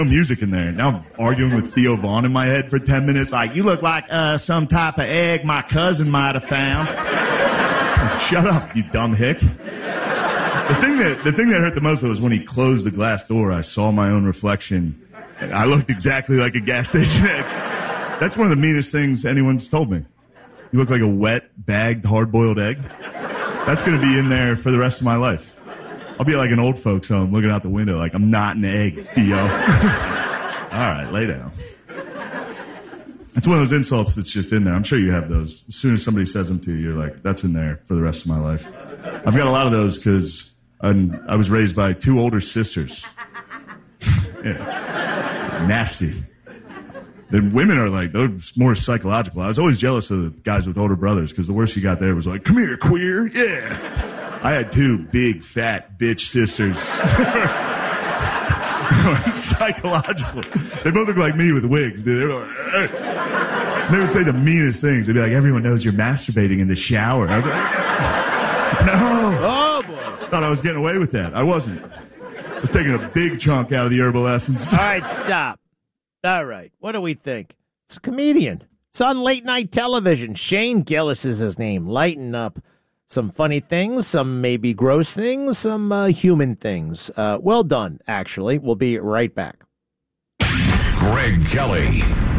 music in there. Now I'm arguing with Theo Vaughn in my head for 10 minutes. Like, you look like some type of egg my cousin might have found. Shut up, you dumb hick. The thing that hurt the most was when he closed the glass door. I saw my own reflection. I looked exactly like a gas station egg. That's one of the meanest things anyone's told me. You look like a wet, bagged, hard-boiled egg. That's going to be in there for the rest of my life. I'll be like an old folks home looking out the window like I'm not an egg, Theo. All right, lay down. It's one of those insults that's just in there. I'm sure you have those. As soon as somebody says them to you, you're like, that's in there for the rest of my life. I've got a lot of those because I was raised by 2 older sisters. Yeah. Nasty. The women are like, they're more psychological. I was always jealous of the guys with older brothers because the worst you got there was like, come here, queer. Yeah. I had 2 big, fat bitch sisters. Psychological. They both look like me with wigs, dude. They were like, they would say the meanest things. They'd be like, everyone knows you're masturbating in the shower. I was like, no. Oh, boy. Thought I was getting away with that. I wasn't. I was taking a big chunk out of the herbal essence. All right, stop. All right. What do we think? It's a comedian. It's on late night television. Shane Gillis is his name. Lighten up. Some funny things, some maybe gross things, some human things. Well done, actually. We'll be right back. Greg Kelly